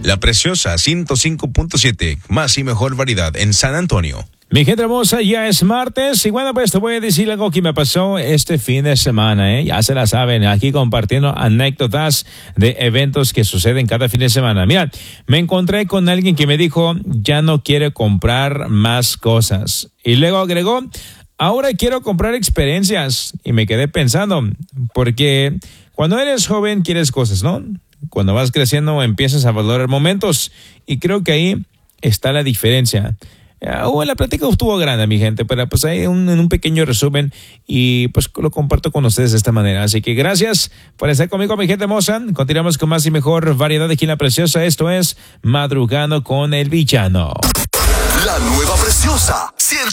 La Preciosa 105.7, más y mejor variedad en San Antonio. Mi gente hermosa, ya es martes y bueno, pues te voy a decir algo que me pasó este fin de semana, ya se la saben, aquí compartiendo anécdotas de eventos que suceden cada fin de semana. Mira, me encontré con alguien que me dijo, ya no quiere comprar más cosas. Y luego agregó, ahora quiero comprar experiencias. Y me quedé pensando, porque cuando eres joven quieres cosas, ¿no? Cuando vas creciendo empiezas a valorar momentos y creo que ahí está la diferencia. La plática estuvo grande, mi gente, pero pues hay un pequeño resumen y pues lo comparto con ustedes de esta manera. Así que gracias por estar conmigo, mi gente hermosa. Continuamos con más y mejor variedad aquí en La Preciosa. Esto es Madrugando con el Villano. La nueva Preciosa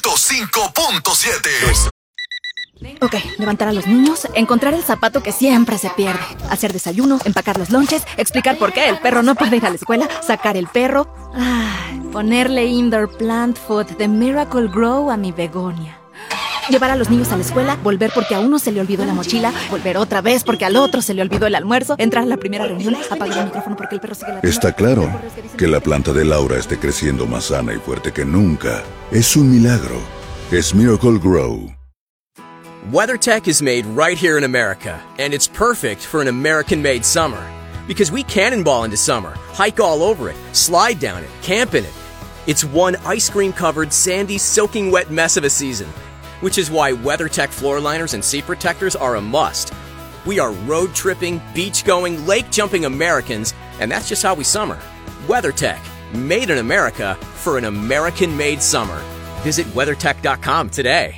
105.7. Ok, levantar a los niños, encontrar el zapato que siempre se pierde, hacer desayuno, empacar los lonches, explicar por qué el perro no puede ir a la escuela, sacar el perro, ponerle indoor plant food de Miracle Grow a mi begonia. Llevar a los niños a la escuela, volver porque a uno se le olvidó la mochila, volver otra vez porque al otro se le olvidó el almuerzo, entrar a la primera reunión, apagar el micrófono porque el perro sigue latiendo. Está claro que la planta de Laura esté creciendo más sana y fuerte que nunca. Es un milagro. Es Miracle Grow. WeatherTech is made right here in America, and it's perfect for an American-made summer. Because we cannonball into summer, hike all over it, slide down it, camp in it. It's one ice cream-covered, sandy, soaking wet mess of a season, which is why WeatherTech floor liners and seat protectors are a must. We are road-tripping, beach-going, lake-jumping Americans, and that's just how we summer. WeatherTech, made in America for an American-made summer. Visit WeatherTech.com today.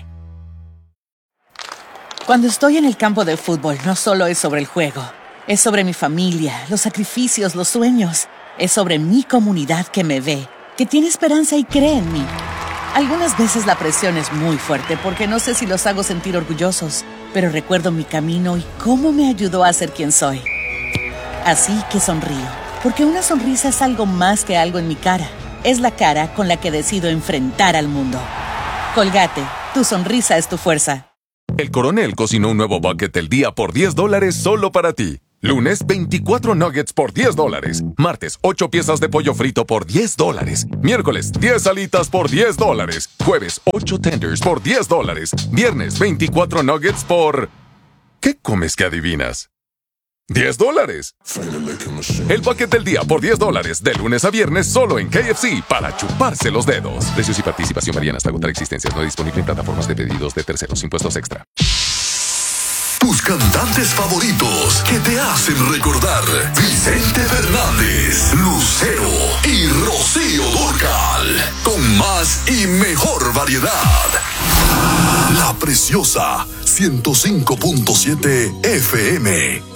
Cuando estoy en el campo de fútbol, no solo es sobre el juego. Es sobre mi familia, los sacrificios, los sueños. Es sobre mi comunidad que me ve, que tiene esperanza y cree en mí. Algunas veces la presión es muy fuerte porque no sé si los hago sentir orgullosos, pero recuerdo mi camino y cómo me ayudó a ser quien soy. Así que sonrío, porque una sonrisa es algo más que algo en mi cara. Es la cara con la que decido enfrentar al mundo. Colgate, tu sonrisa es tu fuerza. El Coronel cocinó un nuevo bucket del día por $10 solo para ti. Lunes, 24 nuggets por $10. Martes, 8 piezas de pollo frito por $10. Miércoles, 10 alitas por $10. Jueves, 8 tenders por $10. Viernes, 24 nuggets por... ¿Qué comes que adivinas? $10. El bucket del día por $10, de lunes a viernes solo en KFC para chuparse los dedos. Precios y participación varían hasta agotar existencias. No disponible en plataformas de pedidos de terceros. Impuestos extra. Tus cantantes favoritos que te hacen recordar: Vicente Fernández, Lucero y Rocío Dúrcal. Con más y mejor variedad. La Preciosa 105.7 FM.